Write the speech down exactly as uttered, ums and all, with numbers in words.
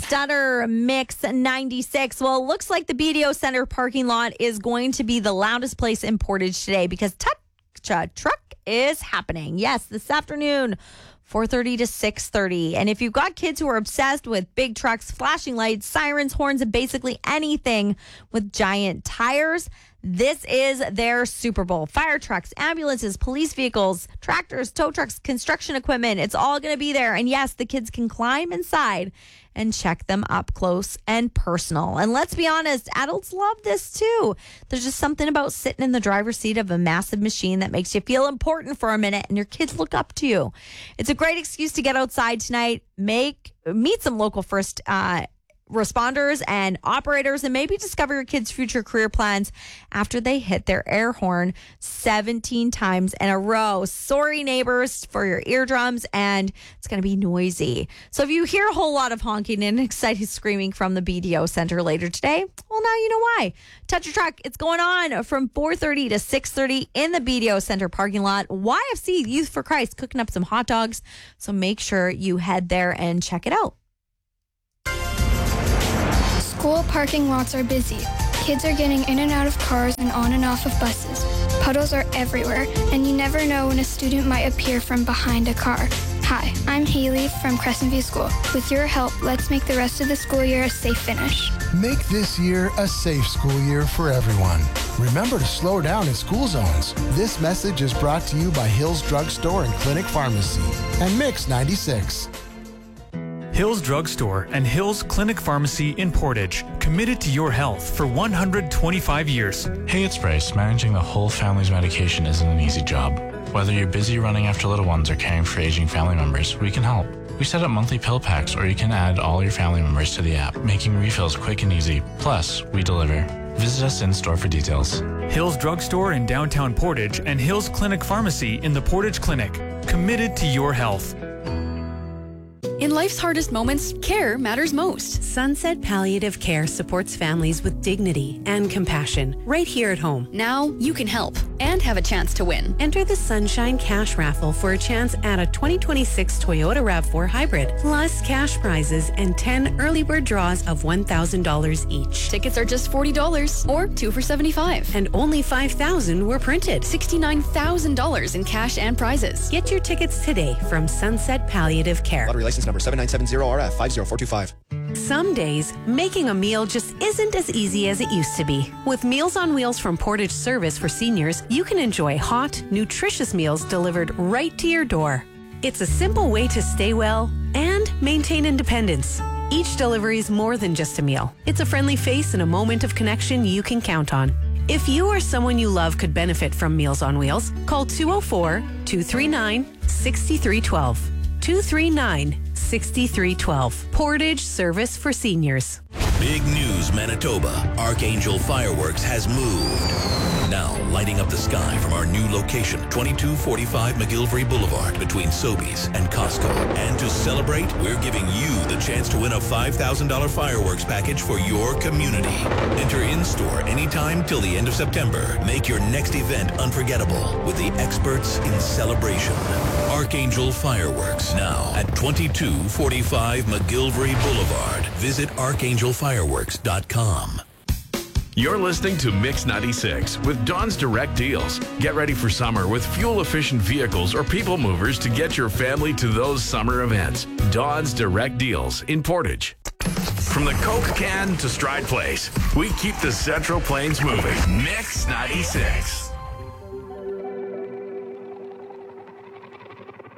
Stutter Mix ninety-six. Well, it looks like the B D O Center parking lot is going to be the loudest place in Portage today because Touch Truck is happening. Yes, this afternoon, four thirty to six thirty. And if you've got kids who are obsessed with big trucks, flashing lights, sirens, horns, and basically anything with giant tires, this is their Super Bowl. Fire trucks, ambulances, police vehicles, tractors, tow trucks, construction equipment. It's all going to be there. And yes, the kids can climb inside and check them up close and personal. And let's be honest, adults love this too. There's just something about sitting in the driver's seat of a massive machine that makes you feel important for a minute and your kids look up to you. It's a great excuse to get outside tonight, make meet some local first uh responders and operators, and maybe discover your kids' future career plans after they hit their air horn seventeen times in a row. Sorry, neighbors, for your eardrums, and it's going to be noisy. So if you hear a whole lot of honking and excited screaming from the B D O Center later today, well, now you know why. Touch Your Truck, it's going on from four thirty to six thirty in the B D O Center parking lot. Y F C Youth for Christ cooking up some hot dogs, so make sure you head there and check it out. School parking lots are busy. Kids are getting in and out of cars and on and off of buses. Puddles are everywhere, and you never know when a student might appear from behind a car. Hi, I'm Haley from Crescent View School. With your help, let's make the rest of the school year a safe finish. Make this year a safe school year for everyone. Remember to slow down in school zones. This message is brought to you by Hills Drug Store and Clinic Pharmacy and Mix ninety-six. Hills Drug Store and Hills Clinic Pharmacy in Portage, committed to your health for one hundred twenty-five years. Hey, it's Bryce. Managing the whole family's medication isn't an easy job. Whether you're busy running after little ones or caring for aging family members, we can help. We set up monthly pill packs, or you can add all your family members to the app, making refills quick and easy. Plus, we deliver. Visit us in store for details. Hills Drug Store in downtown Portage and Hills Clinic Pharmacy in the Portage Clinic, committed to your health. In life's hardest moments, care matters most. Sunset Palliative Care supports families with dignity and compassion right here at home. Now you can help and have a chance to win. Enter the Sunshine Cash Raffle for a chance at a twenty twenty-six Toyota RAV four Hybrid, plus cash prizes and ten early bird draws of one thousand dollars each. Tickets are just forty dollars or two for seventy-five dollars. And only five thousand were printed. sixty-nine thousand dollars in cash and prizes. Get your tickets today from Sunset Palliative Care. Lottery license number seven nine seven zero R F five zero four two five. Some days, making a meal just isn't as easy as it used to be. With Meals on Wheels from Portage Service for seniors, you can enjoy hot, nutritious meals delivered right to your door. It's a simple way to stay well and maintain independence. Each delivery is more than just a meal. It's a friendly face and a moment of connection you can count on. If you or someone you love could benefit from Meals on Wheels, call two oh four, two three nine, six three one two. two three nine, six three one two. Portage Service for Seniors. Big news, Manitoba. Archangel Fireworks has moved. Now lighting up the sky from our new location, twenty-two forty-five McGillivray Boulevard, between Sobeys and Costco. And to celebrate, we're giving you the chance to win a five thousand dollars fireworks package for your community. Enter in-store anytime till the end of September. Make your next event unforgettable with the experts in celebration. Archangel Fireworks, now at twenty-two forty-five McGillivray Boulevard. Visit archangel fireworks dot com. You're listening to Mix ninety-six with Dawn's Direct Deals. Get ready for summer with fuel-efficient vehicles or people movers to get your family to those summer events. Dawn's Direct Deals in Portage. From the Coke can to Stride Place, we keep the Central Plains moving. Mix ninety-six.